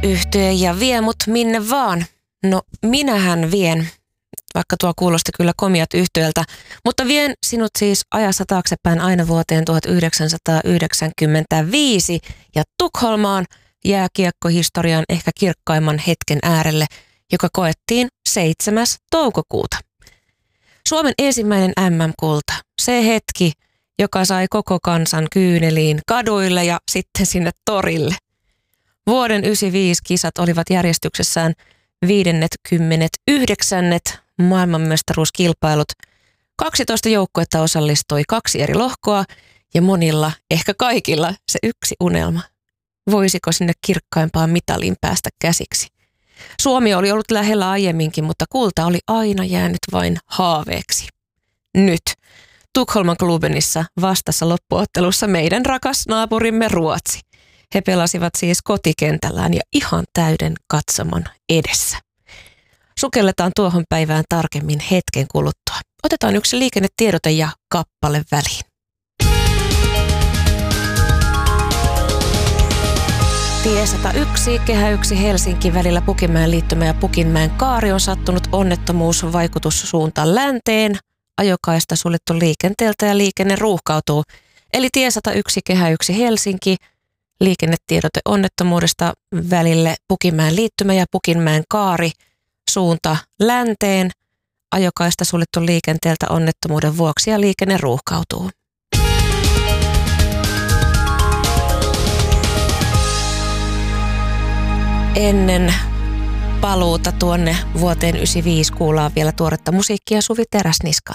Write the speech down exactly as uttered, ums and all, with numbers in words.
Yhtye ja vie mut minne vaan. No minähän vien, vaikka tuo kuulosti kyllä komiat yhtyeltä, mutta vien sinut siis ajassa taaksepäin aina vuoteen tuhatyhdeksänsataayhdeksänkymmentäviisi ja Tukholmaan jääkiekkohistorian ehkä kirkkaimman hetken äärelle, joka koettiin seitsemäs toukokuuta. Suomen ensimmäinen äm äm-kulta, se hetki, joka sai koko kansan kyyneliin kaduille ja sitten sinne torille. Vuoden yhdeksänkymmentäviisi kisat olivat järjestyksessään viidennet, kymmenet, yhdeksännet maailmanmestaruuskilpailut. kaksitoista joukkuetta osallistui, kaksi eri lohkoa ja monilla, ehkä kaikilla, se yksi unelma. Voisiko sinne kirkkaimpaan mitaliin päästä käsiksi? Suomi oli ollut lähellä aiemminkin, mutta kulta oli aina jäänyt vain haaveeksi. Nyt Tukholman Klubenissa vastassa loppuottelussa meidän rakas naapurimme Ruotsi. He pelasivat siis kotikentällään ja ihan täyden katsomon edessä. Sukelletaan tuohon päivään tarkemmin hetken kuluttua. Otetaan yksi liikennetiedote ja kappale väliin. Tie sata yksi, Kehä yksi Helsinki välillä Pukinmäen liittymä ja Pukinmäen kaari on sattunut onnettomuus, vaikutussuunta länteen. Ajokaista suljettu liikenteeltä ja liikenne ruuhkautuu. Eli tie sata yksi, Kehä yksi Helsinki, liikennetiedote onnettomuudesta välille Pukinmäen liittymä ja Pukinmäen kaari, suunta länteen. Ajokaista suljettu liikenteeltä onnettomuuden vuoksi ja liikenne ruuhkautuu. Ennen paluuta tuonne vuoteen yhdeksänkymmentäviisi kuullaan vielä tuoretta musiikkia Suvi Teräsniskalta.